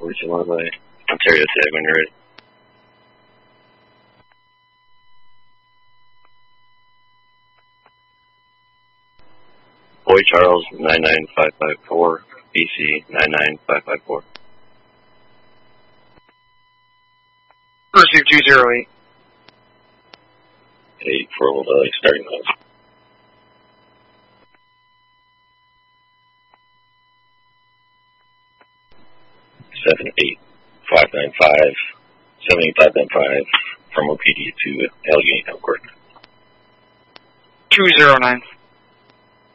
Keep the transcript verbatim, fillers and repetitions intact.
forty-two miles away. Ontario tag when you're ready. Boy Charles nine nine five five four, B C nine nine five five four. Receive two zero eight. eight for Old Lake, starting miles. seven eight five nine five, seven eight five nine five from O P D to Allegheny Town Court. two zero nine.